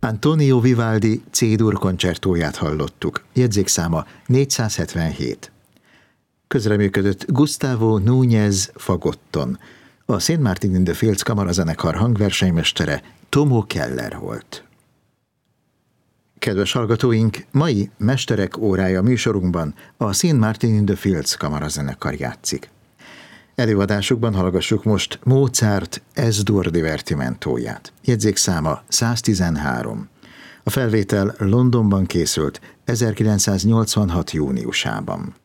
Antonio Vivaldi C-dur koncertóját hallottuk, jegyzékszáma 477. Közreműködött Gustavo Núñez fagotton. A St. Martin in the Fields kamarazenekar hangversenymestere Tomo Keller volt. Kedves hallgatóink, mai Mesterek órája műsorunkban a St. Martin in the Fields kamarazenekar játszik. Előadásukban hallgassuk most Mozart S-dur divertimentóját. Jegyzékszáma 113. A felvétel Londonban készült 1986. júniusában.